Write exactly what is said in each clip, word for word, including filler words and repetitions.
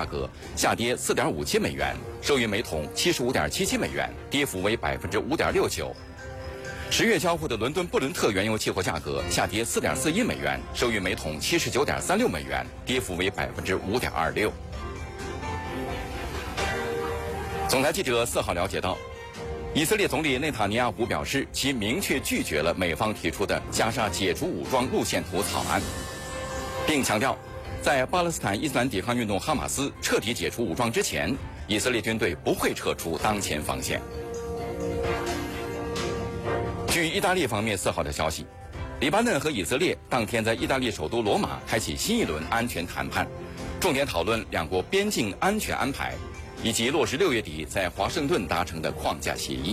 格下跌 四点五七美元，收于每桶 七十五点七七美元，跌幅为 百分之五点六九。十月交付的伦敦布伦特原油期货价格下跌 四点四一美元，收于每桶 七十九点三六美元，跌幅为 百分之五点二六。总台记者四号了解到，以色列总理内塔尼亚胡表示，其明确拒绝了美方提出的加沙解除武装路线图草案，并强调，在巴勒斯坦伊斯兰抵抗运动哈马斯彻底解除武装之前，以色列军队不会撤出当前防线。据意大利方面四号的消息，黎巴嫩和以色列当天在意大利首都罗马开启新一轮安全谈判，重点讨论两国边境安全安排，以及落实六月底在华盛顿达成的框架协议。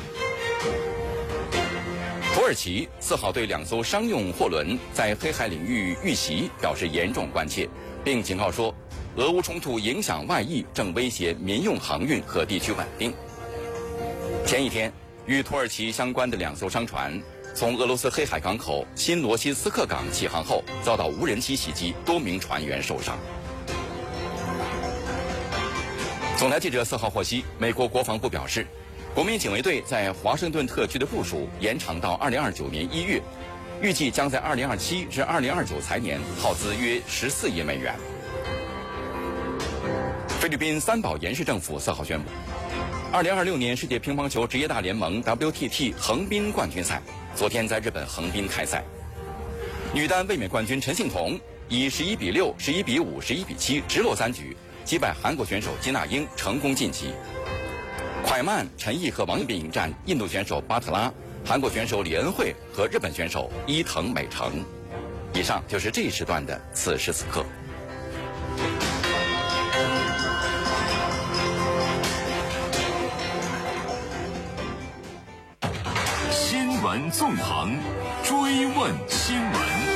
土耳其四号对两艘商用货轮在黑海领域遇袭表示严重关切，并警告说，俄乌冲突影响外溢，正威胁民用航运和地区稳定。前一天，与土耳其相关的两艘商船从俄罗斯黑海港口新罗西斯克港起航后，遭到无人机袭击，多名船员受伤。总台记者四号获悉，美国国防部表示，国民警卫队在华盛顿特区的部署延长到二零二九年一月，预计将在二零二七至二零二九财年耗资约十四亿美元。菲律宾三宝岩市政府四号宣布，二零二六年世界乒乓球职业大联盟 W T T 横滨冠军赛昨天在日本横滨开赛，女单卫冕冠军陈幸同以十一比六、十一比五、十一比七直落三局击败韩国选手金娜英，成功晋级。蒯曼、陈毅和王一斌迎战印度选手巴特拉、韩国选手李恩惠和日本选手伊藤美诚。以上就是这一时段的此时此刻。 新闻纵横，追问新闻。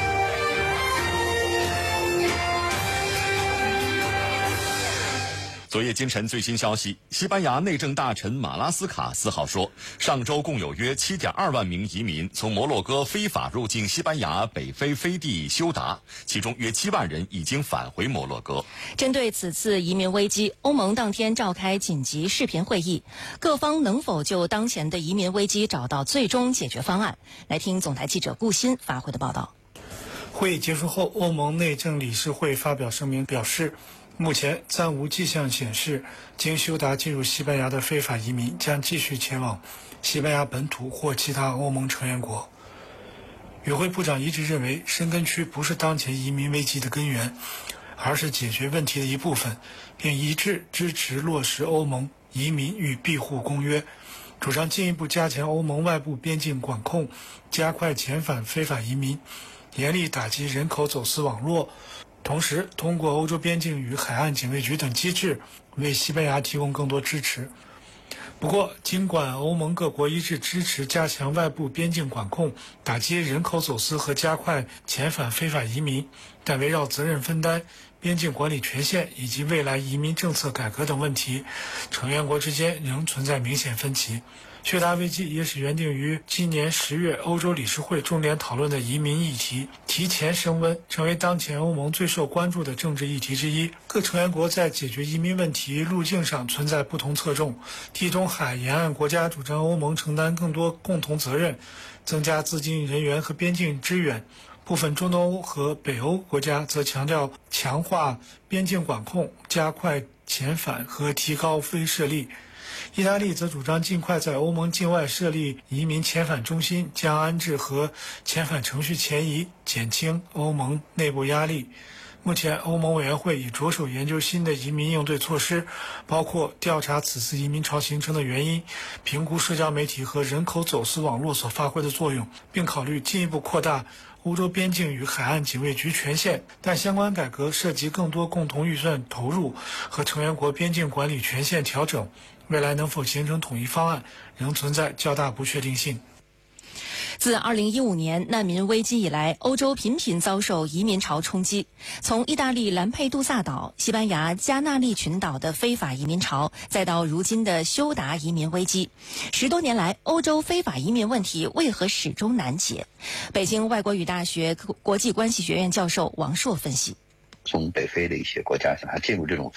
昨夜今晨最新消息，西班牙内政大臣马拉斯卡四号说，上周共有约 七点二万名移民从摩洛哥非法入境西班牙北非飞地休达，其中约七万人已经返回摩洛哥。 针对此次移民危机，欧盟当天召开紧急视频会议，各方能否就当前的移民危机找到最终解决方案？来听总台记者顾鑫发回的报道。 会议结束后，欧盟内政理事会发表声明表示，目前暂无迹象显示经休达进入西班牙的非法移民将继续前往西班牙本土或其他欧盟成员国。与会部长一致认为，申根区不是当前移民危机的根源，而是解决问题的一部分，并一致支持落实欧盟移民与庇护公约，主张进一步加强欧盟外部边境管控，加快遣返非法移民，严厉打击人口走私网络，同时通过欧洲边境与海岸警卫局等机制为西班牙提供更多支持。不过，尽管欧盟各国一致支持加强外部边境管控、打击人口走私和加快遣返非法移民，但围绕责任分担、边境管理权限以及未来移民政策改革等问题，成员国之间仍存在明显分歧。休达危机也使原定于今年十月欧洲理事会重点讨论的移民议题提前升温，成为当前欧盟最受关注的政治议题之一。各成员国在解决移民问题路径上存在不同侧重，地中海沿岸国家主张欧盟承担更多共同责任，增加资金、人员和边境支援。部分中东欧和北欧国家则强调强化边境管控、加快遣返和提高非设立。意大利则主张尽快在欧盟境外设立移民遣返中心，将安置和遣返程序前移，减轻欧盟内部压力。目前，欧盟委员会已着手研究新的移民应对措施，包括调查此次移民潮形成的原因，评估社交媒体和人口走私网络所发挥的作用，并考虑进一步扩大欧洲边境与海岸警卫局权限。但相关改革涉及更多共同预算投入和成员国边境管理权限调整，未来能否形成统一方案，仍存在较大不确定性。 自二零一五年难民危机以来，欧洲频频遭受移民潮冲击。从意大利兰佩杜萨岛、西班牙加纳利群岛的非法移民潮，再到如今的休达移民危机，十多年来，欧洲非法移民问题为何始终难解？北京外国语大学国际关系学院教授王硕分析。 从北非的一些国家，它进入这种